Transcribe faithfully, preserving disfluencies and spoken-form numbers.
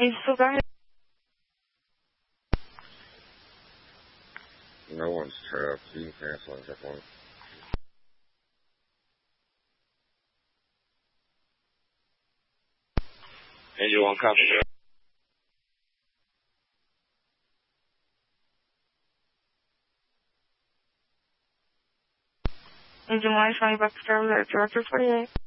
You still got it? No one's trapped. You can cancel and check one. Angel one copy. Angel one, showing you back to start with Director forty-eight.